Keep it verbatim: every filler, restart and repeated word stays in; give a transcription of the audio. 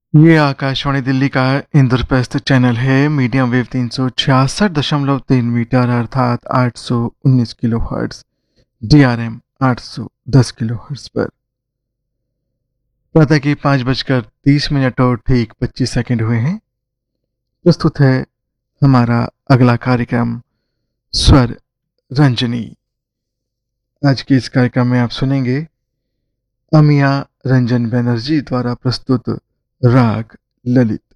ये आकाशवाणी दिल्ली का इंद्रप्रस्थ चैनल है। मीडियम वेव तीन सौ छियासठ दशमलव तीन मीटर अर्थात आठ सौ उन्नीस kilo hertz, D R M आठ सौ दस किलो हर्ट्ज पर प्रातः की पाँच बजकर तीस मिनट और ठीक पच्चीस सेकंड हुए हैं। प्रस्तुत है हमारा अगला कार्यक्रम स्वर रंजनी। आज के इस कार्यक्रम में आप सुनेंगे अमिया रंजन बनर्जी द्वारा प्रस्तुत राग ललित।